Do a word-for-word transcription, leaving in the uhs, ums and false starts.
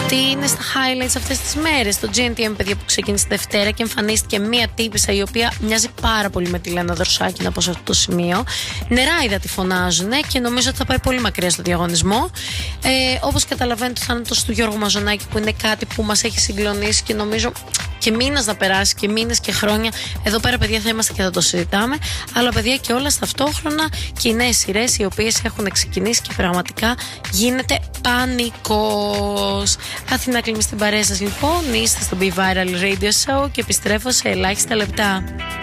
Τι είναι στα highlights αυτές τις μέρες? Το τζι εν τι εμ, παιδιά, που ξεκίνησε Δευτέρα και εμφανίστηκε μία τύπισσα η οποία μοιάζει πάρα πολύ με τη Λένα Δροσάκη από αυτό το σημείο. Νεράιδα τη φωνάζουνε και νομίζω ότι θα πάει πολύ μακριά στο διαγωνισμό. Ε, όπως καταλαβαίνετε, ο θάνατος του Γιώργου Μαζονάκη, που είναι κάτι που μας έχει συγκλονίσει και νομίζω και μήνες να περάσει και μήνες και χρόνια. Εδώ πέρα, παιδιά, θα είμαστε και θα το συζητάμε. Αλλά, παιδιά, και όλα ταυτόχρονα και οι νέες σειρές οι οποίες έχουν ξεκινήσει και πραγματικά γίνεται πανικός. Αθηνά Κλίμη στην παρέα σας, λοιπόν. Είστε στο Be Viral Radio Show και επιστρέφω σε ελάχιστα λεπτά.